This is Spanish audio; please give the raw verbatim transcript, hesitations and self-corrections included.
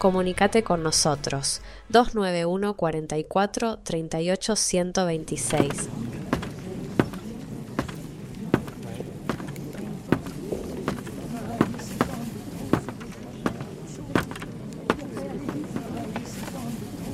comunicate con nosotros dos nueve uno, cuarenta y cuatro, treinta y ocho, ciento veintiséis.